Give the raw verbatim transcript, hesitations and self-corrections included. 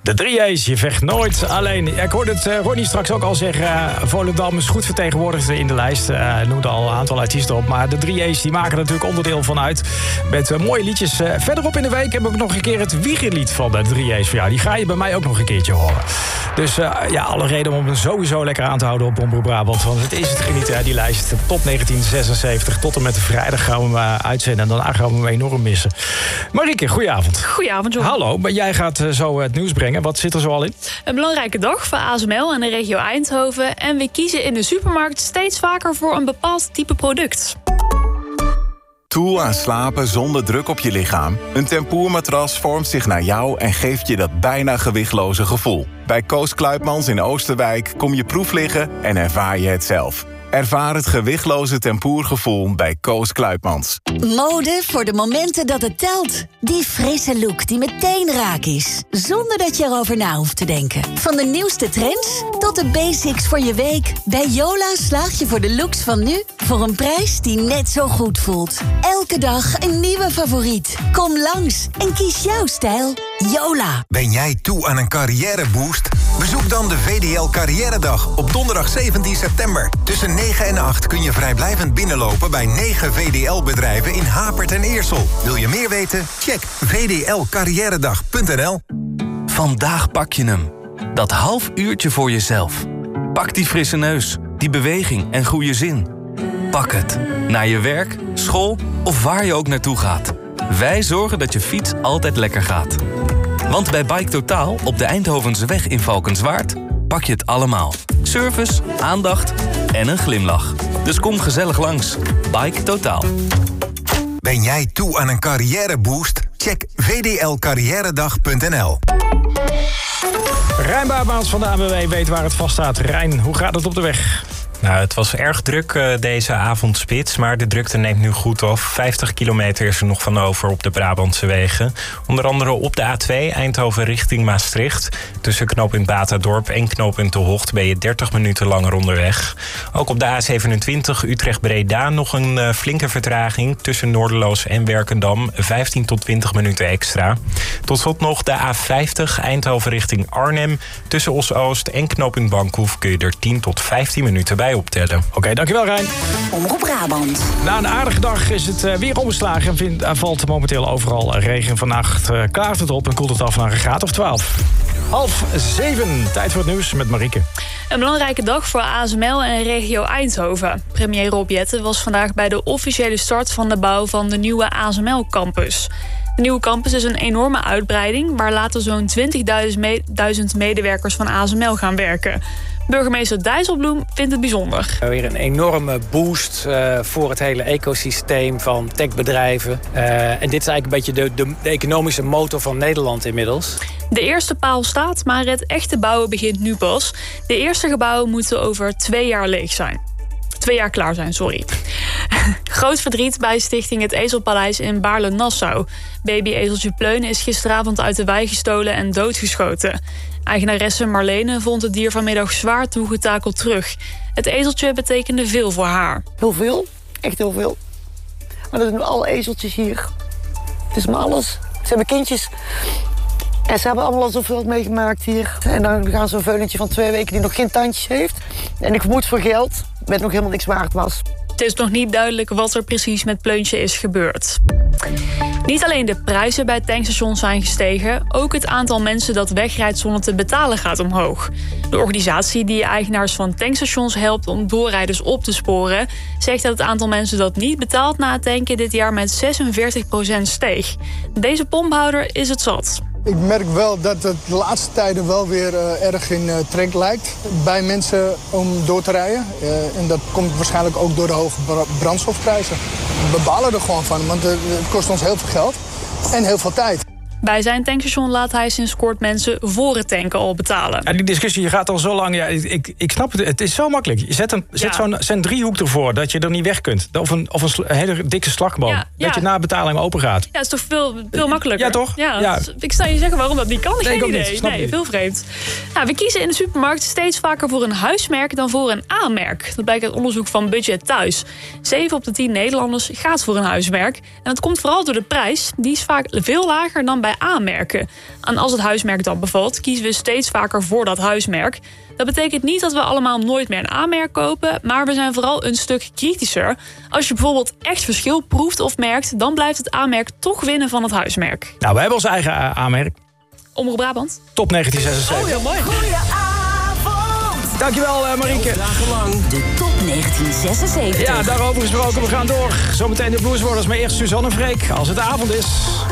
De drie A's, je vecht nooit alleen. Ik hoorde het uh, Ronnie straks ook al zeggen. Uh, Volendam is goed vertegenwoordigd in de lijst. Uh, noemde al een aantal artiesten op. Maar de drie A's die maken er natuurlijk onderdeel van uit. Met uh, mooie liedjes. Uh, verderop in de week heb ik nog een keer het wiegerlied van de drie A's voor jou. Die ga je bij mij ook nog een keertje horen. Dus uh, ja, alle reden om hem sowieso lekker aan te houden op Omroep Brabant. Want het is het genieten, hè, die lijst. Tot negentien zesenzeventig. Tot en met vrijdag gaan we hem uh, uitzenden. En daarna gaan we hem enorm missen. Marieke, goedenavond. Goedenavond, John. Hallo, maar jij gaat uh, zo het nieuws brengen. Wat zit er zo al in? Een belangrijke dag voor A S M L en de regio Eindhoven. En we kiezen in de supermarkt steeds vaker voor een bepaald type product. Toe aan slapen zonder druk op je lichaam. Een tempoermatras vormt zich naar jou en geeft je dat bijna gewichtloze gevoel. Bij Koos Kluipmans in Oosterwijk kom je proef liggen en ervaar je het zelf. Ervaar het gewichtloze tempoergevoel bij Koos Kluipmans. Mode voor de momenten dat het telt. Die frisse look die meteen raak is. Zonder dat je erover na hoeft te denken. Van de nieuwste trends tot de basics voor je week. Bij Yola slaag je voor de looks van nu voor een prijs die net zo goed voelt. Elke dag een nieuwe favoriet. Kom langs en kies jouw stijl. Yola. Ben jij toe aan een carrièreboost? Bezoek dan de V D L Carrièredag op donderdag zeventien september. Tussen negen en acht kun je vrijblijvend binnenlopen bij negen V D L-bedrijven in Hapert en Eersel. Wil je meer weten? Check v d l carrièredag punt n l. Vandaag pak je hem. Dat half uurtje voor jezelf. Pak die frisse neus, die beweging en goede zin. Pak het. Naar je werk, school of waar je ook naartoe gaat. Wij zorgen dat je fiets altijd lekker gaat. Want bij Bike Totaal op de Eindhovense weg in Valkenswaard pak je het allemaal. Service, aandacht en een glimlach. Dus kom gezellig langs. Bike Totaal. Ben jij toe aan een carrièreboost? Check v d l carrièredag punt n l. Rijn Baarmaans van de A N W B weet waar het vast staat. Rijn, hoe gaat het op de weg? Nou, het was erg druk uh, deze avondspits, maar de drukte neemt nu goed af. vijftig kilometer is er nog van over op de Brabantse wegen. Onder andere op de A twee Eindhoven richting Maastricht. Tussen knooppunt Batadorp en knooppunt De Hocht ben je dertig minuten langer onderweg. Ook op de A zevenentwintig Utrecht-Breda nog een uh, flinke vertraging. Tussen Noorderloos en Werkendam vijftien tot twintig minuten extra. Tot slot nog de A vijftig Eindhoven richting Arnhem. Tussen Os-Oost en knooppunt Bankhoef kun je er tien tot vijftien minuten bij optellen. Oké, okay, dankjewel Rijn. Omroep Brabant. Na een aardige dag is het uh, weer omgeslagen en vindt, uh, valt momenteel overal regen. Vannacht uh, klaart het op en koelt het af naar een graad of twaalf. Half zeven, tijd voor het nieuws met Marieke. Een belangrijke dag voor A S M L en regio Eindhoven. Premier Rob Jetten was vandaag bij de officiële start van de bouw van de nieuwe A S M L-campus. De nieuwe campus is een enorme uitbreiding waar later zo'n twintigduizend medewerkers van A S M L gaan werken. Burgemeester Dijsselbloem vindt het bijzonder. Weer een enorme boost uh, voor het hele ecosysteem van techbedrijven. Uh, en dit is eigenlijk een beetje de, de, de economische motor van Nederland inmiddels. De eerste paal staat, maar het echte bouwen begint nu pas. De eerste gebouwen moeten over twee jaar leeg zijn. Twee jaar klaar zijn, sorry. Groot verdriet bij stichting Het Ezelpaleis in Baarle-Nassau. Baby-ezeltje Pleun is gisteravond uit de wei gestolen en doodgeschoten. Eigenaresse Marlene vond het dier vanmiddag zwaar toegetakeld terug. Het ezeltje betekende veel voor haar. Heel veel, echt heel veel. Maar dat doen alle ezeltjes hier. Het is maar alles. Ze hebben kindjes. En ze hebben allemaal al zoveel meegemaakt hier. En dan gaan ze een veulentje van twee weken die nog geen tandjes heeft. En ik vermoed voor geld, met nog helemaal niks waard was. Het is nog niet duidelijk wat er precies met Pleuntje is gebeurd. Niet alleen de prijzen bij tankstations zijn gestegen, ook het aantal mensen dat wegrijdt zonder te betalen gaat omhoog. De organisatie die eigenaars van tankstations helpt om doorrijders op te sporen, zegt dat het aantal mensen dat niet betaalt na het tanken dit jaar met zesenveertig procent steeg. Deze pomphouder is het zat. Ik merk wel dat het de laatste tijden wel weer uh, erg in uh, trek lijkt bij mensen om door te rijden. Uh, en dat komt waarschijnlijk ook door de hoge brandstofprijzen. We balen er gewoon van, want uh, het kost ons heel veel geld en heel veel tijd. Bij zijn tankstation laat hij sinds kort mensen voor het tanken al betalen. Ja, die discussie gaat al zo lang. Ja, ik, ik snap het, het is zo makkelijk. Je zet, een, zet ja. zo'n, zo'n driehoek ervoor dat je er niet weg kunt. Of een, of een, sl- een hele dikke slagboom. Ja, ja. Dat je na betaling open gaat. Ja, dat is toch veel, veel makkelijker? Ja, toch? Ja, ja. Ik sta je zeggen waarom dat niet kan. Geen idee. Niet, nee, niet. Veel vreemd. Nou, we kiezen in de supermarkt steeds vaker voor een huismerk dan voor een A-merk. Dat blijkt uit onderzoek van Budget Thuis. zeven op de tien Nederlanders gaat voor een huismerk. En dat komt vooral door de prijs. Die is vaak veel lager dan bij bij A-merken. En als het huismerk dan bevalt, kiezen we steeds vaker voor dat huismerk. Dat betekent niet dat we allemaal nooit meer een A-merk kopen, maar we zijn vooral een stuk kritischer. Als je bijvoorbeeld echt verschil proeft of merkt, dan blijft het A-merk toch winnen van het huismerk. Nou, we hebben ons eigen A-merk. Omroep Brabant. Top negentien zesenzeventig. Oh, heel mooi. Goedenavond. Dankjewel, uh, Marieke. Dagenlang. De top negentien zesenzeventig. Ja, daarover gesproken. We gaan door. Zometeen de Bluesworders, maar eerst Suzanne Freek als het avond is.